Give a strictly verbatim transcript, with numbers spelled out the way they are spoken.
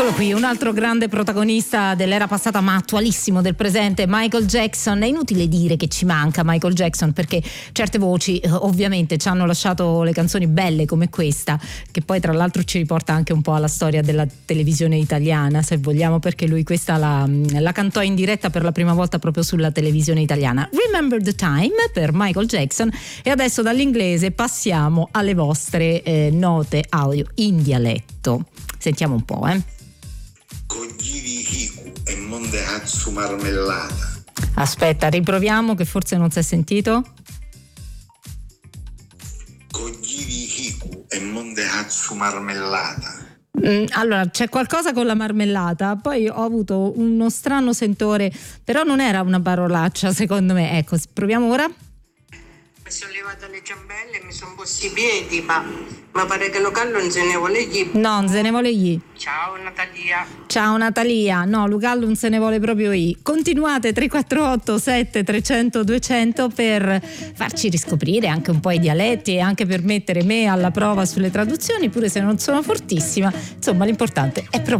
Eccolo qui, un altro grande protagonista dell'era passata ma attualissimo del presente, Michael Jackson. È inutile dire che ci manca Michael Jackson, perché certe voci eh, ovviamente ci hanno lasciato le canzoni belle come questa, che poi tra l'altro ci riporta anche un po' alla storia della televisione italiana, se vogliamo, perché lui questa la, la cantò in diretta per la prima volta proprio sulla televisione italiana. Remember the Time per Michael Jackson. E adesso dall'inglese passiamo alle vostre eh, note audio in dialetto. Sentiamo un po', eh. Cogli hiku e monde hatsu marmellata. Aspetta, riproviamo che forse non si è sentito. Cogli hiku e monde hatsu marmellata. Mm, allora, c'è qualcosa con la marmellata, poi ho avuto uno strano sentore, però non era una parolaccia secondo me. Ecco, proviamo ora. Mi sono levata le ciambelle e mi sono posti i piedi, ma mi pare che lo callo non se ne vuole gli. No, non se ne vuole gli. Ciao Natalia. Ciao Natalia. No, Lucallo non se ne vuole proprio i. Continuate tre quattro otto sette trecento duecento per farci riscoprire anche un po' i dialetti e anche per mettere me alla prova sulle traduzioni, pure se non sono fortissima. Insomma, l'importante è provare.